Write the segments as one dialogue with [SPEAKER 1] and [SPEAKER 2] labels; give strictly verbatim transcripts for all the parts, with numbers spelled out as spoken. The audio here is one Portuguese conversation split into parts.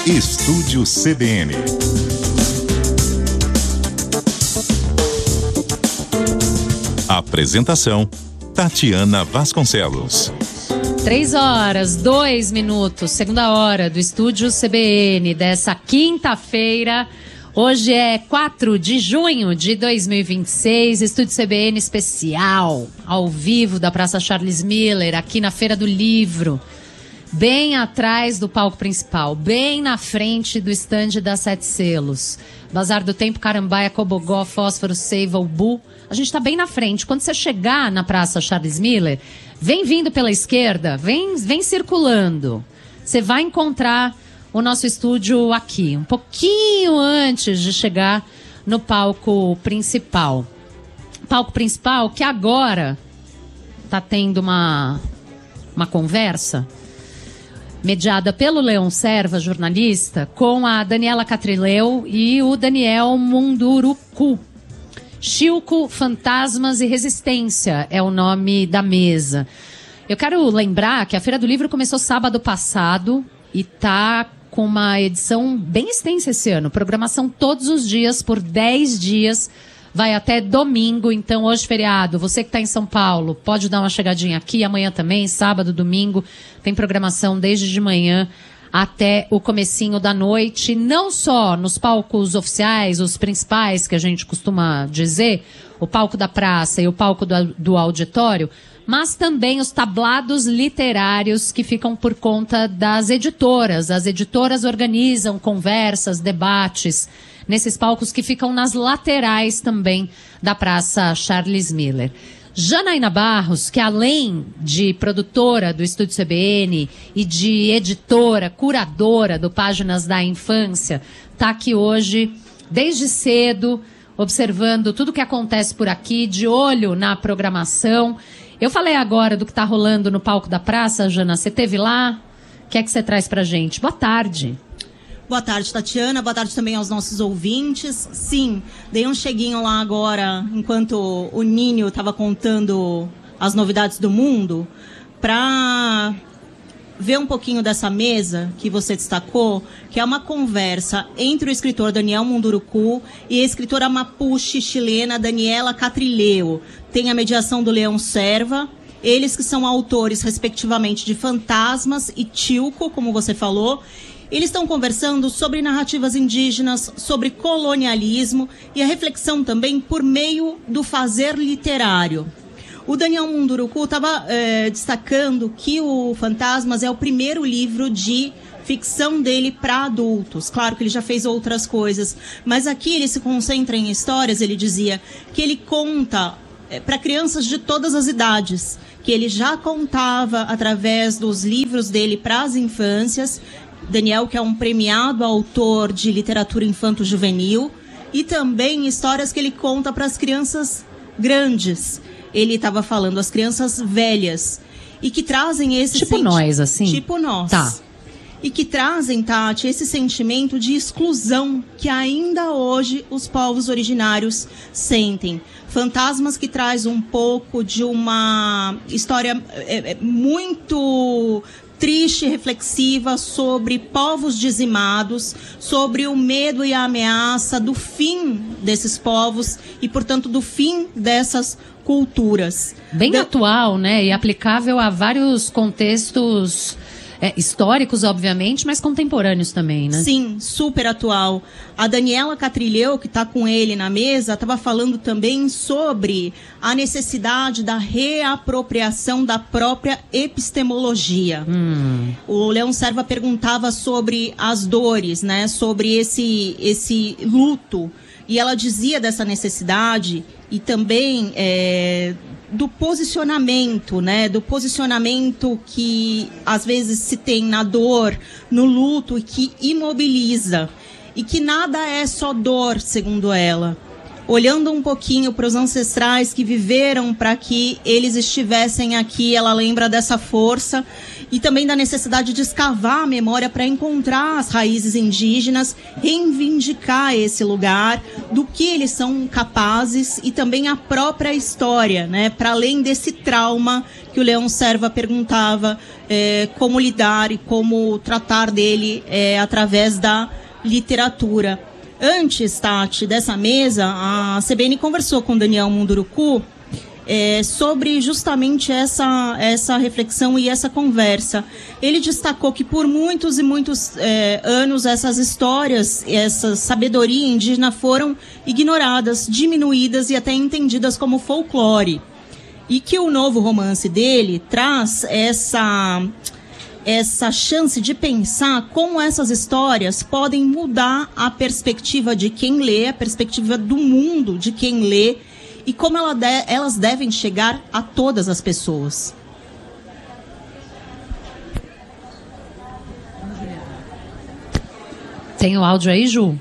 [SPEAKER 1] Estúdio C B N. Apresentação: Tatiana Vasconcelos.
[SPEAKER 2] Três horas, dois minutos, segunda hora do Estúdio C B N dessa quinta-feira. Hoje é quatro de junho de dois mil e vinte e seis, Estúdio C B N especial, ao vivo da Praça Charles Miller, aqui na Feira do Livro, bem atrás do palco principal, bem na frente do estande da Sete Selos. Bazar do Tempo, Carambaia, Cobogó, Fósforo, Seiva, Ubu. A gente tá bem na frente. Quando você chegar na Praça Charles Miller, vem vindo pela esquerda, vem, vem circulando. Você vai encontrar o nosso estúdio aqui, um pouquinho antes de chegar no palco principal. Palco principal que agora tá tendo uma, uma conversa mediada pelo Leon Serva, jornalista, com a Daniela Catrileu e o Daniel Munduruku. Chilco, Fantasmas e Resistência é o nome da mesa. Eu quero lembrar que a Feira do Livro começou sábado passado e tá com uma edição bem extensa esse ano. Programação todos os dias, por dez dias, vai até domingo. Então, hoje, feriado, você que está em São Paulo, pode dar uma chegadinha aqui, amanhã também, sábado, domingo. Tem programação desde de manhã até o comecinho da noite, não só nos palcos oficiais, os principais que a gente costuma dizer, o palco da praça e o palco do, do auditório, mas também os tablados literários que ficam por conta das editoras. As editoras organizam conversas, debates, nesses palcos que ficam nas laterais também da Praça Charles Miller. Janaína Barros, que além de produtora do Estúdio C B N e de editora, curadora do Páginas da Infância, está aqui hoje, desde cedo, observando tudo o que acontece por aqui, de olho na programação. Eu falei agora do que está rolando no palco da praça, Jana, você esteve lá? O que é que você traz pra gente? Boa tarde.
[SPEAKER 3] Boa tarde, Tatiana. Boa tarde também aos nossos ouvintes. Sim, dei um cheguinho lá agora, enquanto o Ninho estava contando as novidades do mundo, para ver um pouquinho dessa mesa que você destacou, que é uma conversa entre o escritor Daniel Munduruku e a escritora mapuche chilena Daniela Catrileu. Tem a mediação do Leon Serva, eles que são autores, respectivamente, de Fantasmas e Chilco, como você falou. Eles estão conversando sobre narrativas indígenas, sobre colonialismo e a reflexão também por meio do fazer literário. O Daniel Munduruku estava é, destacando que o Fantasmas é o primeiro livro de ficção dele para adultos. Claro que ele já fez outras coisas, mas aqui ele se concentra em histórias, ele dizia, que ele conta é, para crianças de todas as idades, que ele já contava através dos livros dele para as infâncias. Daniel, que é um premiado autor de literatura infanto-juvenil, e também histórias que ele conta para as crianças grandes. Ele estava falando as crianças velhas, e que trazem esse...
[SPEAKER 2] Tipo senti- nós, assim?
[SPEAKER 3] Tipo nós.
[SPEAKER 2] Tá.
[SPEAKER 3] E que trazem, Tati, esse sentimento de exclusão que ainda hoje os povos originários sentem. Fantasmas que traz um pouco de uma história é, é, muito triste e reflexiva sobre povos dizimados, sobre o medo e a ameaça do fim desses povos e, portanto, do fim dessas culturas.
[SPEAKER 2] Bem
[SPEAKER 3] De...
[SPEAKER 2] atual, né? E aplicável a vários contextos é, históricos, obviamente, mas contemporâneos também, né?
[SPEAKER 3] Sim, super atual. A Daniela Catrileu, que está com ele na mesa, estava falando também sobre a necessidade da reapropriação da própria epistemologia. Hum. O Leon Serva perguntava sobre as dores, né? Sobre esse, esse luto. E ela dizia dessa necessidade e também é, do posicionamento, né? Do posicionamento que às vezes se tem na dor, no luto, e que imobiliza. E que nada é só dor, segundo ela. olhando um pouquinho para os ancestrais que viveram para que eles estivessem aqui. Ela lembra dessa força e também da necessidade de escavar a memória para encontrar as raízes indígenas, reivindicar esse lugar, do que eles são capazes e também a própria história, né? Para além desse trauma que o Leão Serva perguntava, é, como lidar e como tratar dele é, através da literatura. Antes, Tati, dessa mesa, a C B N conversou com o Daniel Munduruku é, sobre justamente essa, essa reflexão e essa conversa. Ele destacou que por muitos e muitos é, anos essas histórias, essa sabedoria indígena foram ignoradas, diminuídas e até entendidas como folclore. E que o novo romance dele traz essa... essa chance de pensar como essas histórias podem mudar a perspectiva de quem lê, a perspectiva do mundo de quem lê, e como ela de, elas devem chegar a todas as pessoas.
[SPEAKER 2] Tem o áudio aí, Ju?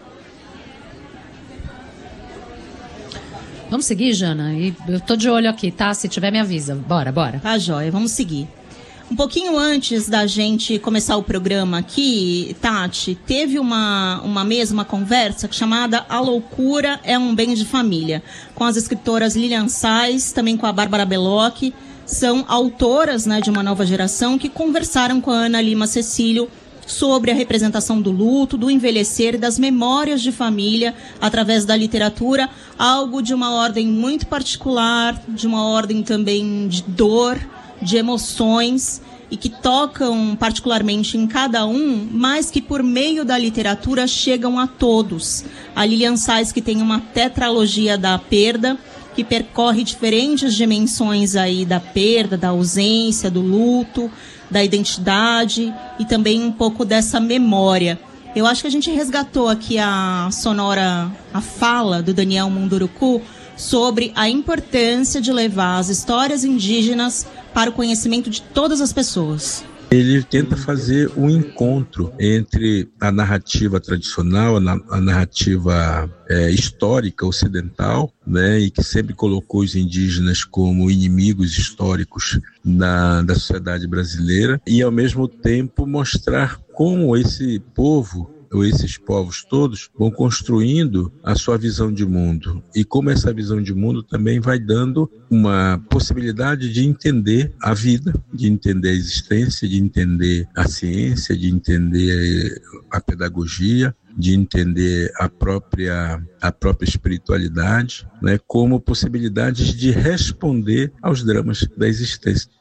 [SPEAKER 2] Vamos seguir, Jana? E eu tô de olho aqui, tá? Se tiver, me avisa. Bora, bora.
[SPEAKER 3] Tá, joia. Vamos seguir. Um pouquinho antes da gente começar o programa aqui, Tati, teve uma, uma mesma conversa chamada A Loucura é um Bem de Família, com as escritoras Lilian Sais, também com a Bárbara Belocchi. São autoras, né, de uma nova geração que conversaram com a Ana Lima Cecílio sobre a representação do luto, do envelhecer e das memórias de família através da literatura, algo de uma ordem muito particular, de uma ordem também de dor, de emoções, e que tocam particularmente em cada um, mas que por meio da literatura chegam a todos. A Lilian Sais, que tem uma tetralogia da perda, que percorre diferentes dimensões aí da perda, da ausência, do luto, da identidade e também um pouco dessa memória. Eu acho que a gente resgatou aqui a sonora, a fala do Daniel Munduruku sobre a importância de levar as histórias indígenas para o conhecimento de todas as pessoas.
[SPEAKER 4] Ele tenta fazer um encontro entre a narrativa tradicional, a narrativa é, histórica ocidental, né, e que sempre colocou os indígenas como inimigos históricos da, da sociedade brasileira, e ao mesmo tempo mostrar como esse povo, ou esses povos todos, vão construindo a sua visão de mundo. E como essa visão de mundo também vai dando uma possibilidade de entender a vida, de entender a existência, de entender a ciência, de entender a pedagogia, de entender a própria, a própria espiritualidade, né, como possibilidades de responder aos dramas da existência.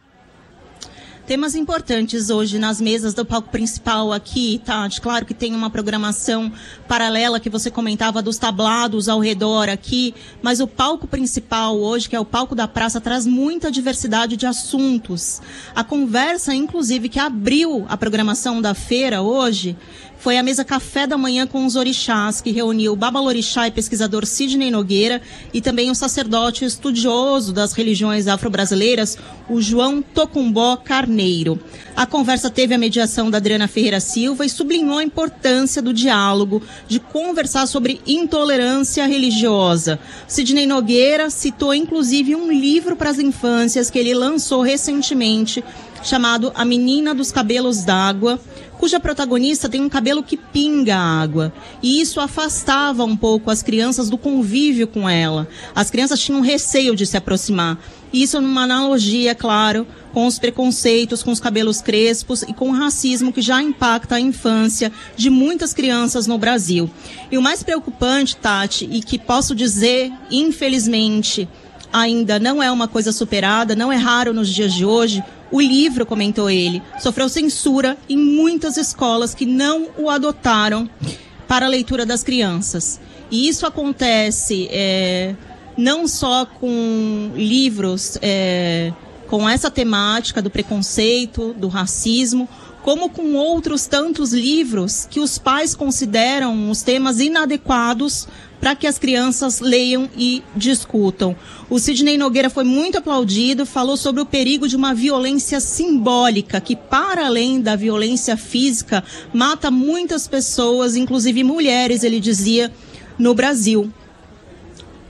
[SPEAKER 3] Temas importantes hoje nas mesas do palco principal aqui, Tati. Claro que tem uma programação paralela que você comentava dos tablados ao redor aqui, mas o palco principal hoje, que é o palco da praça, traz muita diversidade de assuntos. A conversa, inclusive, que abriu a programação da feira hoje, foi a mesa Café da Manhã com os Orixás, que reuniu o babalorixá e pesquisador Sidney Nogueira e também o sacerdote estudioso das religiões afro-brasileiras, o João Tocumbó Carneiro. A conversa teve a mediação da Adriana Ferreira Silva e sublinhou a importância do diálogo, de conversar sobre intolerância religiosa. Sidney Nogueira citou inclusive um livro para as infâncias que ele lançou recentemente, chamado A Menina dos Cabelos d'Água, cuja protagonista tem um cabelo que pinga água. E isso afastava um pouco as crianças do convívio com ela. As crianças tinham receio de se aproximar. Isso numa analogia, claro, com os preconceitos, com os cabelos crespos e com o racismo que já impacta a infância de muitas crianças no Brasil. E o mais preocupante, Tati, e que posso dizer, infelizmente, ainda não é uma coisa superada, não é raro nos dias de hoje, o livro, comentou ele, sofreu censura em muitas escolas que não o adotaram para a leitura das crianças. E isso acontece é, não só com livros é, com essa temática do preconceito, do racismo, como com outros tantos livros que os pais consideram os temas inadequados para que as crianças leiam e discutam. O Sidney Nogueira foi muito aplaudido, falou sobre o perigo de uma violência simbólica, que para além da violência física, mata muitas pessoas, inclusive mulheres, ele dizia, no Brasil.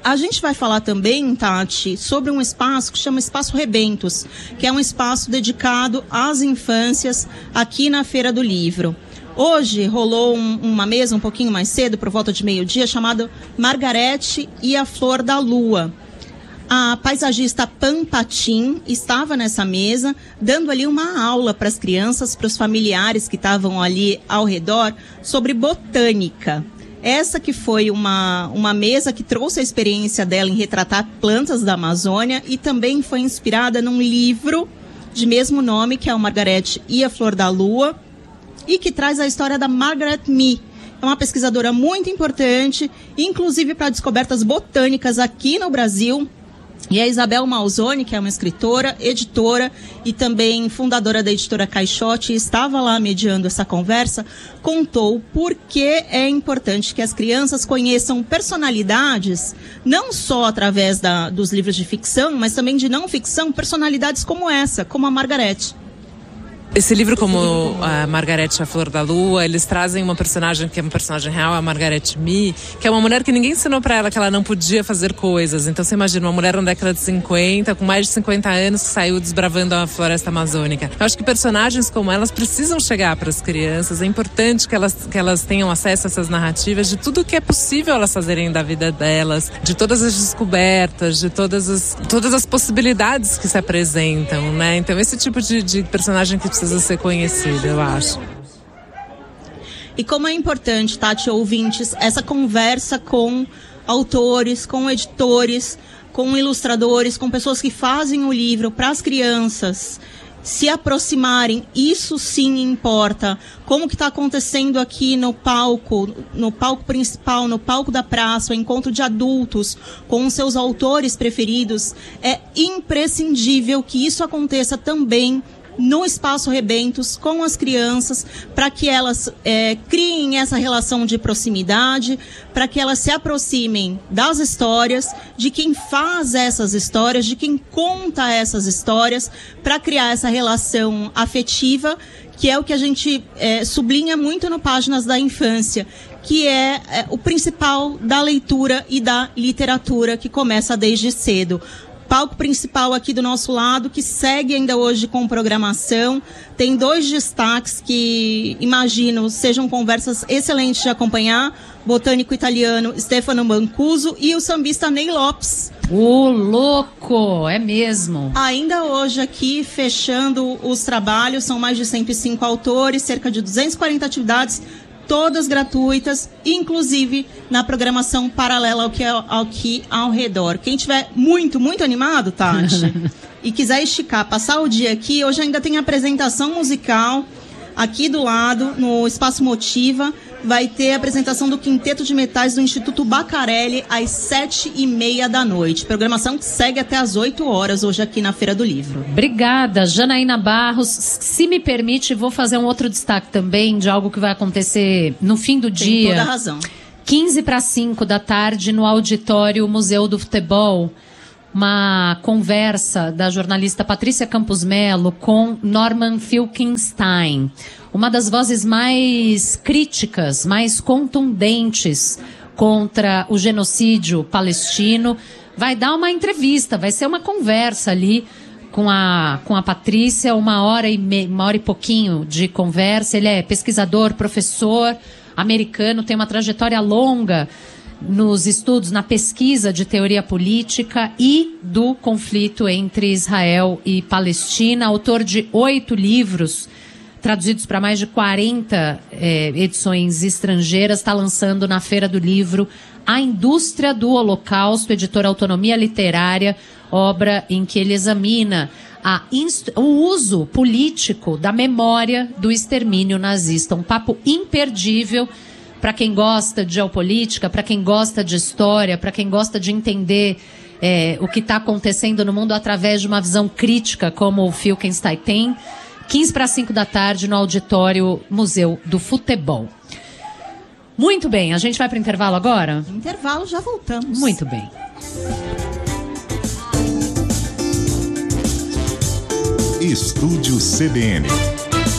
[SPEAKER 3] A gente vai falar também, Tati, sobre um espaço que chama Espaço Rebentos, que é um espaço dedicado às infâncias aqui na Feira do Livro. Hoje rolou um, uma mesa um pouquinho mais cedo, por volta de meio-dia, chamada Margarete e a Flor da Lua. A paisagista Pam Patim estava nessa mesa, dando ali uma aula para as crianças, para os familiares que estavam ali ao redor, sobre botânica. Essa que foi uma, uma mesa que trouxe a experiência dela em retratar plantas da Amazônia e também foi inspirada num livro de mesmo nome, que é o Margarete e a Flor da Lua, e que traz a história da Margaret Mee. É uma pesquisadora muito importante, inclusive para descobertas botânicas aqui no Brasil. E a Isabel Malzoni, que é uma escritora, editora e também fundadora da editora Caixote, estava lá mediando essa conversa, contou por que é importante que as crianças conheçam personalidades, não só através da, dos livros de ficção, mas também de não ficção, personalidades como essa, como a Margarete.
[SPEAKER 5] Esse livro, como a Margarete e a Flor da Lua, eles trazem uma personagem que é uma personagem real, a Margaret Mee, que é uma mulher que ninguém ensinou pra ela que ela não podia fazer coisas. Então você imagina uma mulher na década de cinquenta, com mais de cinquenta anos, que saiu desbravando a floresta amazônica. Eu acho que personagens como elas precisam chegar para as crianças. É importante que elas, que elas tenham acesso a essas narrativas de tudo que é possível elas fazerem da vida delas, de todas as descobertas, de todas as, todas as possibilidades que se apresentam, né? Então esse tipo de, de personagem que precisa ser conhecido, eu acho.
[SPEAKER 3] E como é importante, Tati, ouvintes, essa conversa com autores, com editores, com ilustradores, com pessoas que fazem o livro para as crianças se aproximarem, isso sim importa. Como que está acontecendo aqui no palco, no palco principal, no palco da praça, o encontro de adultos com os seus autores preferidos, é imprescindível que isso aconteça também no Espaço Rebentos, com as crianças, para que elas é, criem essa relação de proximidade, para que elas se aproximem das histórias, de quem faz essas histórias, de quem conta essas histórias, para criar essa relação afetiva, que é o que a gente é, sublinha muito no Páginas da Infância, que é, é o principal da leitura e da literatura, que começa desde cedo. Palco principal aqui do nosso lado, que segue ainda hoje com programação. Tem dois destaques que, imagino, sejam conversas excelentes de acompanhar. Botânico italiano Stefano Mancuso e o sambista Ney Lopes.
[SPEAKER 2] Ô, louco! É mesmo.
[SPEAKER 3] Ainda hoje aqui, fechando os trabalhos, são mais de cento e cinco autores, cerca de duzentas e quarenta atividades, todas gratuitas, inclusive na programação paralela ao que é aqui ao redor. Quem tiver muito, muito animado, Tati, e quiser esticar, passar o dia aqui, hoje ainda tem apresentação musical aqui do lado, no Espaço Motiva. Vai ter a apresentação do Quinteto de Metais do Instituto Bacarelli às sete e meia da noite. Programação que segue até às oito horas hoje aqui na Feira do Livro.
[SPEAKER 2] Obrigada, Janaína Barros. Se me permite, vou fazer um outro destaque também de algo que vai acontecer no fim do
[SPEAKER 3] Tem
[SPEAKER 2] dia.
[SPEAKER 3] toda a razão.
[SPEAKER 2] quinze para cinco da tarde no auditório Museu do Futebol. Uma conversa da jornalista Patrícia Campos Melo com Norman Finkelstein, uma das vozes mais críticas, mais contundentes contra o genocídio palestino. Vai dar uma entrevista, vai ser uma conversa ali com a, com a Patrícia, uma hora, e me, uma hora e pouquinho de conversa. Ele é pesquisador, professor americano, tem uma trajetória longa nos estudos, na pesquisa de teoria política e do conflito entre Israel e Palestina, autor de oito livros, traduzidos para mais de quarenta eh, edições estrangeiras, está lançando na Feira do Livro A Indústria do Holocausto, editora Autonomia Literária, obra em que ele examina a o uso político da memória do extermínio nazista. Um papo imperdível para quem gosta de geopolítica, para quem gosta de história, para quem gosta de entender é, o que está acontecendo no mundo através de uma visão crítica, como o Finkelstein tem. quinze para cinco da tarde no auditório Museu do Futebol. Muito bem, a gente vai para o intervalo agora?
[SPEAKER 3] Intervalo, já voltamos.
[SPEAKER 2] Muito bem.
[SPEAKER 1] Estúdio C B N.